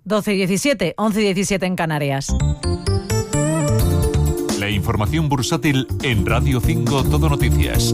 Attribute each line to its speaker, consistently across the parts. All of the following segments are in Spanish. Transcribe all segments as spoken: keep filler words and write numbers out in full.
Speaker 1: doce y diecisiete, once y diecisiete en Canarias.
Speaker 2: La información bursátil en Radio cinco Todo Noticias.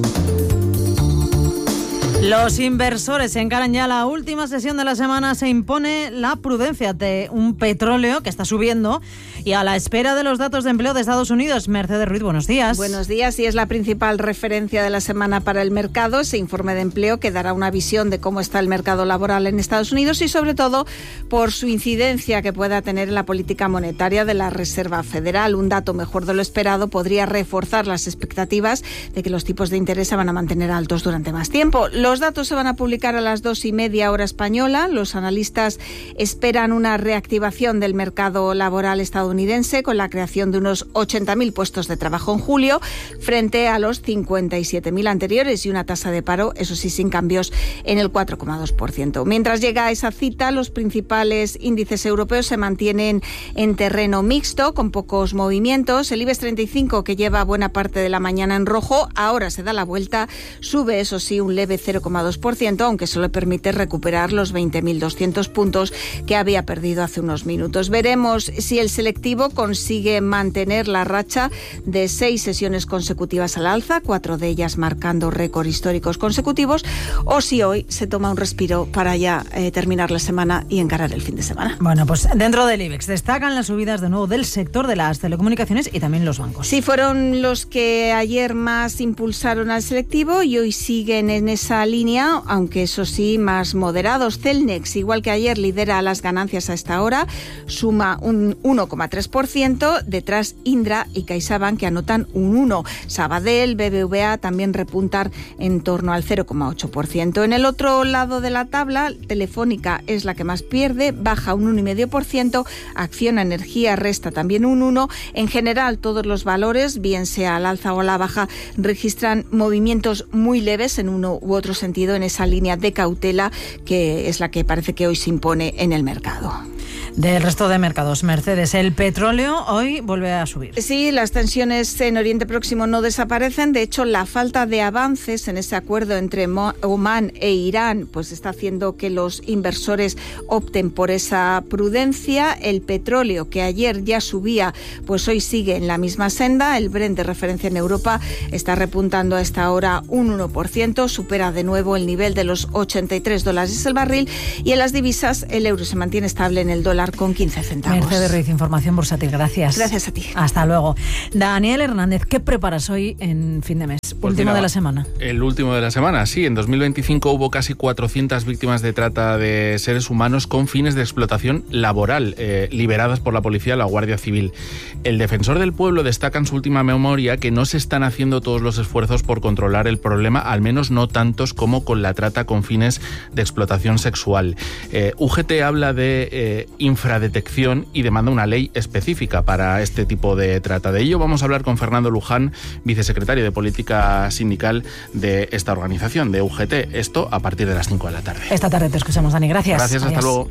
Speaker 1: Los inversores se encaran ya la última sesión de la semana. Se impone la prudencia de un petróleo que está subiendo y a la espera de los datos de empleo de Estados Unidos. Mercedes Ruiz, buenos días.
Speaker 3: Buenos días, y es la principal referencia de la semana para el mercado. Ese informe de empleo que dará una visión de cómo está el mercado laboral en Estados Unidos y sobre todo por su incidencia que pueda tener en la política monetaria de la Reserva Federal. Un dato mejor de lo esperado podría reforzar las expectativas de que los tipos de interés se van a mantener altos durante más tiempo. Los datos se van a publicar a las dos y media hora española. Los analistas esperan una reactivación del mercado laboral estadounidense con la creación de unos ochenta mil puestos de trabajo en julio frente a los cincuenta y siete mil anteriores y una tasa de paro, eso sí, sin cambios, en el cuatro coma dos por ciento. Mientras llega esa cita, los principales índices europeos se mantienen en terreno mixto, con pocos movimientos. El IBEX treinta y cinco, que lleva buena parte de la mañana en rojo, ahora se da la vuelta, sube, eso sí, un leve cero coma dos por ciento, aunque solo permite recuperar los veinte mil doscientos puntos que había perdido hace unos minutos. Veremos si el selectivo consigue mantener la racha de seis sesiones consecutivas al alza, cuatro de ellas marcando récord históricos consecutivos, o si hoy se toma un respiro para ya eh, terminar la semana y encarar el fin de semana.
Speaker 1: Bueno, pues dentro del IBEX destacan las subidas de nuevo del sector de las telecomunicaciones y también los bancos.
Speaker 3: Sí, fueron los que ayer más impulsaron al selectivo y hoy siguen en esa línea, aunque eso sí, más moderados. Celnex, igual que ayer, lidera las ganancias a esta hora, suma un uno coma tres por ciento, detrás Indra y CaixaBank, que anotan un uno. Sabadell, B B V A también repuntar en torno al cero coma ocho por ciento. En el otro lado de la tabla, Telefónica es la que más pierde, baja un uno coma cinco por ciento, Acciona Energía resta también un uno. En general, todos los valores, bien sea al alza o a la baja, registran movimientos muy leves en uno u otro sentido en esa línea de cautela que es la que parece que hoy se impone en el mercado.
Speaker 1: Del resto de mercados, Mercedes, el petróleo hoy vuelve a subir.
Speaker 3: Sí, las tensiones en Oriente Próximo no desaparecen. De hecho, la falta de avances en ese acuerdo entre Omán e Irán pues está haciendo que los inversores opten por esa prudencia. El petróleo, que ayer ya subía, pues hoy sigue en la misma senda. El Brent, de referencia en Europa, está repuntando a esta hora un uno por ciento, supera de nuevo el nivel de los ochenta y tres dólares el barril, y en las divisas el euro se mantiene estable en el dólar con quince centavos.
Speaker 1: Mercedes Ruiz, información bursátil, gracias.
Speaker 3: Gracias a ti.
Speaker 1: Hasta luego. Daniel Hernández, ¿qué preparas hoy en fin de mes? Pues último mira, de la semana.
Speaker 4: El último de la semana, sí. En dos mil veinticinco hubo casi cuatrocientas víctimas de trata de seres humanos con fines de explotación laboral, eh, liberadas por la policía y la Guardia Civil. El defensor del pueblo destaca en su última memoria que no se están haciendo todos los esfuerzos por controlar el problema, al menos no tantos como con la trata con fines de explotación sexual. Eh, U G T habla de eh, infradetección y demanda una ley específica para este tipo de trata. De ello vamos a hablar con Fernando Luján, vicesecretario de Política Sindical de esta organización, de U G T. Esto a partir de las cinco de la tarde.
Speaker 1: Esta tarde te escuchamos, Dani. Gracias.
Speaker 4: Gracias, hasta luego.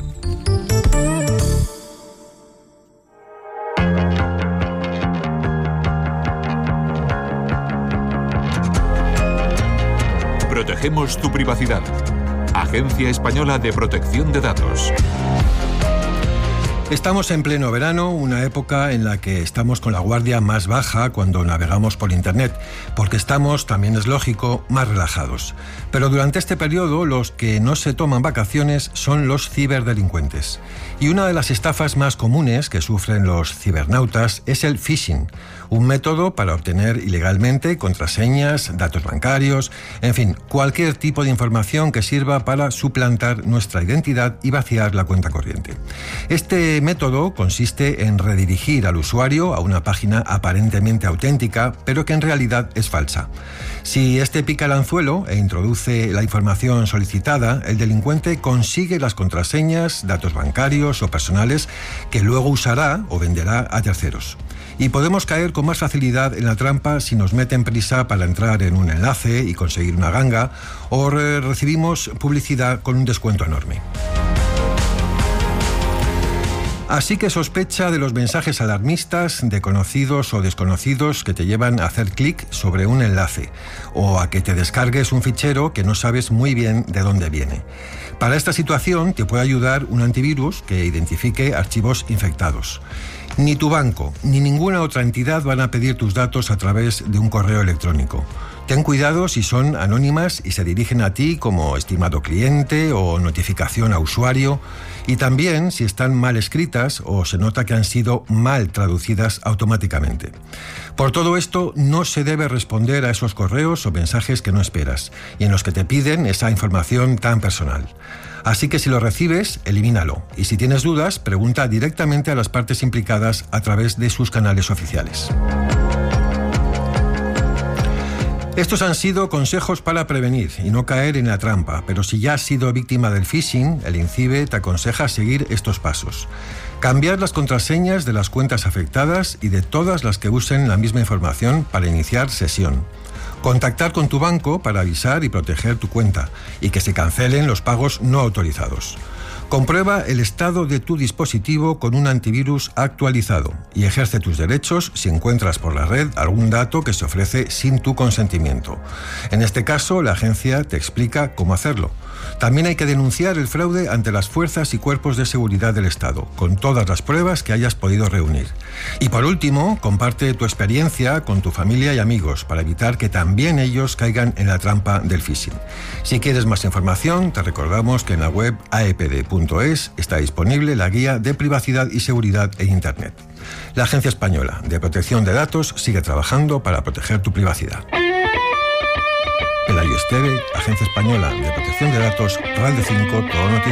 Speaker 2: Protegemos tu privacidad. Agencia Española de Protección de Datos.
Speaker 5: Estamos en pleno verano, una época en la que estamos con la guardia más baja cuando navegamos por Internet, porque estamos, también es lógico, más relajados. Pero durante este periodo los que no se toman vacaciones son los ciberdelincuentes. Y una de las estafas más comunes que sufren los cibernautas es el phishing, un método para obtener ilegalmente contraseñas, datos bancarios, en fin, cualquier tipo de información que sirva para suplantar nuestra identidad y vaciar la cuenta corriente. Este método consiste en redirigir al usuario a una página aparentemente auténtica, pero que en realidad es falsa. Si este pica el anzuelo e introduce la información solicitada, el delincuente consigue las contraseñas, datos bancarios o personales que luego usará o venderá a terceros. Y podemos caer con más facilidad en la trampa si nos meten prisa para entrar en un enlace y conseguir una ganga, o re- recibimos publicidad con un descuento enorme. Así que sospecha de los mensajes alarmistas de conocidos o desconocidos que te llevan a hacer clic sobre un enlace o a que te descargues un fichero que no sabes muy bien de dónde viene. Para esta situación te puede ayudar un antivirus que identifique archivos infectados. Ni tu banco ni ninguna otra entidad van a pedir tus datos a través de un correo electrónico. Ten cuidado si son anónimas y se dirigen a ti como estimado cliente o notificación a usuario, y también si están mal escritas o se nota que han sido mal traducidas automáticamente. Por todo esto, no se debe responder a esos correos o mensajes que no esperas y en los que te piden esa información tan personal. Así que si lo recibes, elimínalo. Y si tienes dudas, pregunta directamente a las partes implicadas a través de sus canales oficiales. Estos han sido consejos para prevenir y no caer en la trampa, pero si ya has sido víctima del phishing, el INCIBE te aconseja seguir estos pasos. Cambiar las contraseñas de las cuentas afectadas y de todas las que usen la misma información para iniciar sesión. Contactar con tu banco para avisar y proteger tu cuenta y que se cancelen los pagos no autorizados. Comprueba el estado de tu dispositivo con un antivirus actualizado y ejerce tus derechos si encuentras por la red algún dato que se ofrece sin tu consentimiento. En este caso, la agencia te explica cómo hacerlo. También hay que denunciar el fraude ante las fuerzas y cuerpos de seguridad del Estado, con todas las pruebas que hayas podido reunir. Y por último, comparte tu experiencia con tu familia y amigos para evitar que también ellos caigan en la trampa del phishing. Si quieres más información, te recordamos que en la web a e p d punto es está disponible la guía de privacidad y seguridad en Internet. La Agencia Española de Protección de Datos sigue trabajando para proteger tu privacidad. Pelayo Esteve, Agencia Española de Protección de Datos, Radio cinco, Todo Noticias.